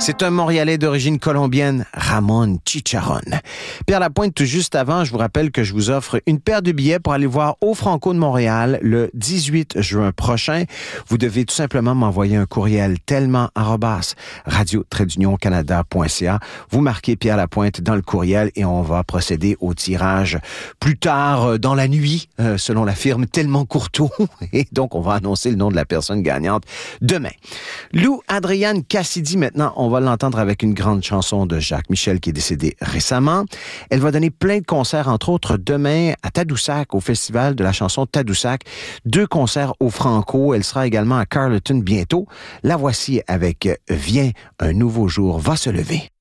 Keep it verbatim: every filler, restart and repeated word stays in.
C'est un Montréalais d'origine colombienne, Ramon Chicharron. Pierre Lapointe, tout juste avant, je vous rappelle que je vous offre une paire de billets pour aller voir Au Franco de Montréal le dix-huit juin prochain. Vous devez tout simplement m'envoyer un courriel tellement arobase radio trait d'union canada point c a. Vous marquez Pierre Lapointe dans le courriel et on va procéder au tirage plus tard dans la nuit, euh, selon la firme Tellement Courteau. Et donc, on va annoncer le nom de la personne gagnante demain. Lou Adrienne Cassidy, maintenant, on va l'entendre avec une grande chanson de Jacques Michel qui est décédé récemment. Elle va donner plein de concerts, entre autres demain à Tadoussac, au festival de la chanson Tadoussac. Deux concerts au Franco. Elle sera également à Carleton bientôt. La voici avec Viens, un nouveau jour va se lever.